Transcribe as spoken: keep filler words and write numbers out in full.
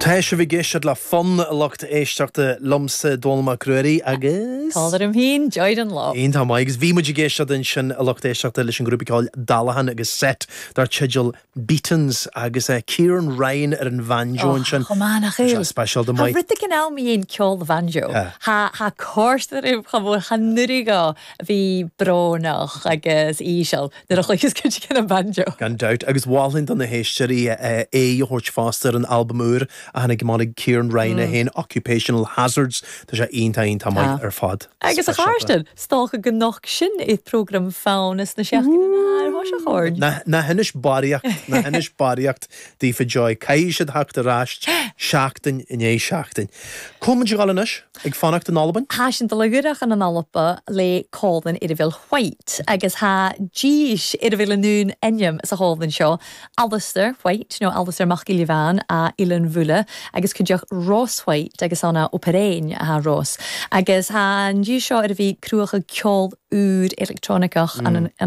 Teis a bhí géisiad le fan a lucht éisteachta lomsa dónma cruirí agus Cáidir am hín, joid an lá. Aon tá maigus bhí muidir géisiad in sin a lucht éisteachta leis an grúpaáil Dalahan agus set dar tideal Beatons agus é Kieran Ryan ar an banjo in sin. Chománach éil. Special de Ha mai. rita cyn aw mi ein ceol the banjo. Ha. Ha, ha cors ar yw chafod hanuri go fi bronach agus isial. Dyr o'ch leis gynti gan y banjo. Gan doubt agus bháilinn don na héisteí é a hort fáster an album úr a hanna gománig Kieran Ryan a hen Occupational Hazards tá sé aonanta aonanta mai ar fad. Agus a cháirstad, stácha gynnoch sin i program fánas na seach yn ar hos a chord. Na na hinnis bariacht na hinnis bariacht dí fa joy caiisiad hacht a ráist seachtain in é seachtain. Cumann tú galannis ag fannacht an alban? Ha sin dalagurach an an alpa le códan idir bhil White agus ha díis idir bhil anún enyam sa hódan seo Alistair White, no Alistair Machgillivan a Ilan Vula agus cydioch Ross White agus anna operein a ha Ross agus ha díis seo idir bhí cruach a ceol úr electronicach an an